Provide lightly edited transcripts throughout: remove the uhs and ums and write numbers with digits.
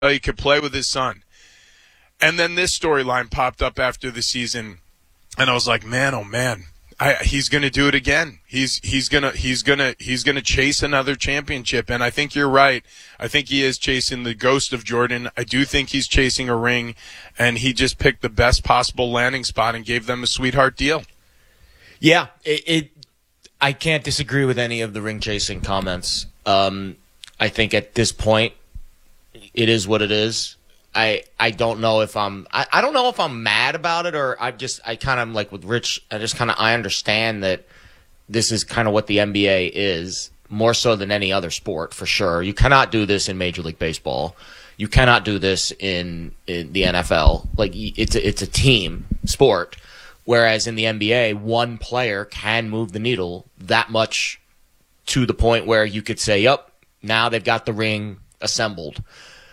he could play with his son. And then this storyline popped up after the season, and I was like, man, oh man, he's going to do it again. He's going to chase another championship. And I think you're right. I think he is chasing the ghost of Jordan. I do think he's chasing a ring, and he just picked the best possible landing spot and gave them a sweetheart deal. Yeah, I can't disagree with any of the ring chasing comments. I think at this point, it is what it is. I don't know if I don't know if I'm mad about it, or I kind of like with Rich. I understand that this is kind of what the NBA is, more so than any other sport for sure. You cannot do this in Major League Baseball. You cannot do this in the NFL. Like it's a team sport, whereas in the NBA, one player can move the needle that much to the point where you could say, "Yep, now they've got the ring assembled."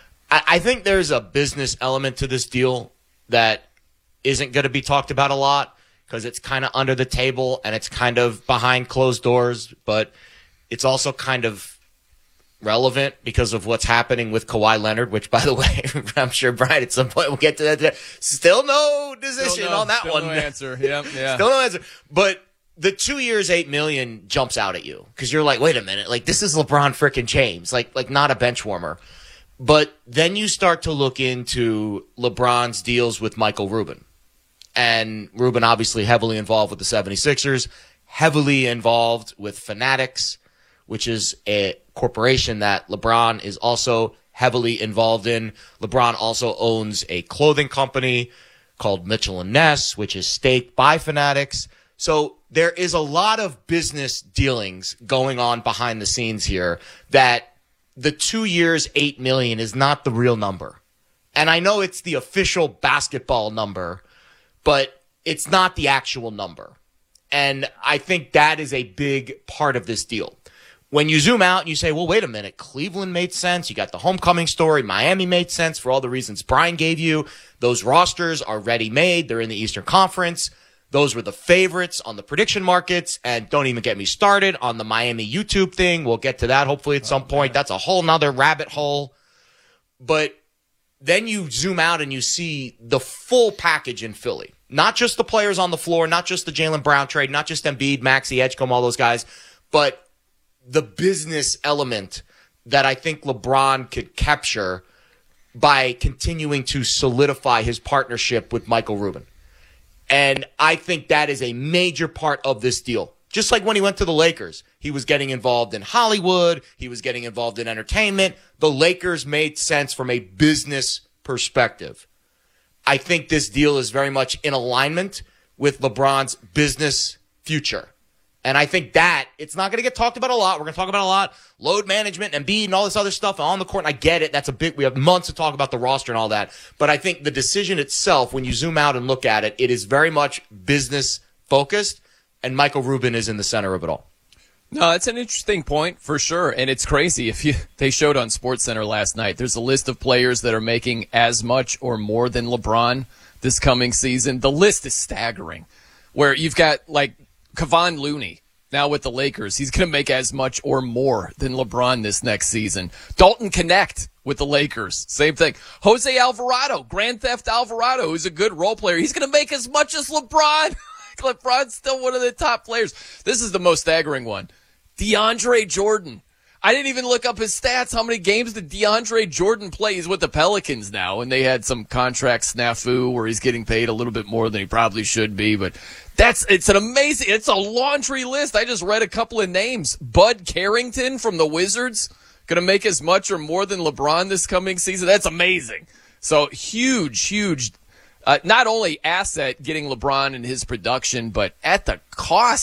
I think there's a business element to this deal that isn't going to be talked about a lot because it's kind of under the table and it's kind of behind closed doors, but it's also kind of relevant because of what's happening with Kawhi Leonard, which, by the way, I'm sure, Brian, at some point we'll get to that. Still no decision on that one. No answer. Yeah. Still no answer. But the 2 years, $8 million jumps out at you because you're like, wait a minute, like this is LeBron frickin' James, like not a bench warmer. But then you start to look into LeBron's deals with Michael Rubin. And Rubin obviously heavily involved with the 76ers, heavily involved with Fanatics, which is a corporation that LeBron is also heavily involved in. LeBron also owns a clothing company called Mitchell & Ness, which is staked by Fanatics. So there is a lot of business dealings going on behind the scenes here that the 2 years, $8 million is not the real number. And I know it's the official basketball number, but it's not the actual number. And I think that is a big part of this deal. When you zoom out and you say, well, wait a minute, Cleveland made sense. You got the homecoming story. Miami made sense for all the reasons Brian gave you. Those rosters are ready-made. They're in the Eastern Conference. Those were the favorites on the prediction markets. And don't even get me started on the Miami YouTube thing. We'll get to that hopefully at some point. That's a whole nother rabbit hole. But then you zoom out and you see the full package in Philly. Not just the players on the floor, not just the Jaylen Brown trade, not just Embiid, Maxey, Edgecombe, all those guys, but the business element that I think LeBron could capture by continuing to solidify his partnership with Michael Rubin. And I think that is a major part of this deal. Just like when he went to the Lakers, he was getting involved in Hollywood. He was getting involved in entertainment. The Lakers made sense from a business perspective. I think this deal is very much in alignment with LeBron's business future. And I think that it's not going to get talked about a lot. We're going to talk about a lot. Load management and Embiid and all this other stuff on the court. And I get it. We have months to talk about the roster and all that. But I think the decision itself, when you zoom out and look at it, it is very much business focused. And Michael Rubin is in the center of it all. No, that's an interesting point for sure. And it's crazy. They showed on SportsCenter last night, there's a list of players that are making as much or more than LeBron this coming season. The list is staggering, where you've got like Kevon Looney now with the Lakers. He's going to make as much or more than LeBron this next season. Dalton Connect with the Lakers. Same thing. Jose Alvarado, Grand Theft Alvarado, who's a good role player. He's going to make as much as LeBron. LeBron's still one of the top players. This is the most staggering one. DeAndre Jordan. I didn't even look up his stats. How many games did DeAndre Jordan play? He's with the Pelicans now, and they had some contract snafu where he's getting paid a little bit more than he probably should be. But it's a laundry list. I just read a couple of names. Bud Carrington from the Wizards, going to make as much or more than LeBron this coming season. That's amazing. So huge, not only asset getting LeBron and his production, but at the cost